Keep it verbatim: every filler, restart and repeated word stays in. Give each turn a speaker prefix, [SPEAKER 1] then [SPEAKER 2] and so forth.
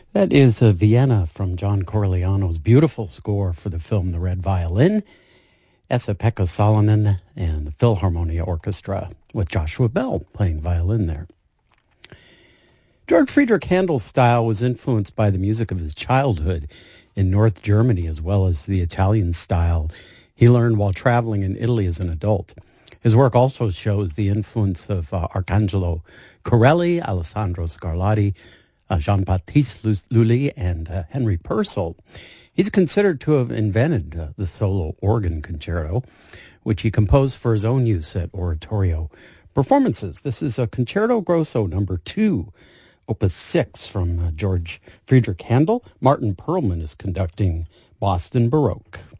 [SPEAKER 1] That is uh, Vienna from John Corigliano's beautiful score for the film The Red Violin. Esa-Pekka Salonen and the Philharmonia Orchestra with Joshua Bell playing violin there. Georg Friedrich Handel's style was influenced by the music of his childhood in North Germany as well as the Italian style he learned while traveling in Italy as an adult. His work also shows the influence of uh, Arcangelo Corelli, Alessandro Scarlatti, uh, Jean-Baptiste Lully, and uh, Henry Purcell. He's considered to have invented uh, the solo organ concerto, which he composed for his own use at oratorio performances. This is a Concerto Grosso number two, opus six from uh, George Friedrich Handel. Martin Perlman is conducting Boston Baroque.